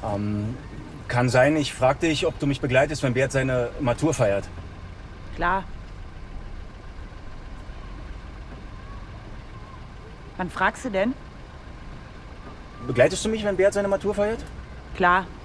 Kann sein, ich frag dich, ob du mich begleitest, wenn Bert seine Matur feiert. Klar. Wann fragst du denn? Begleitest du mich, wenn Bert seine Matur feiert? Klar.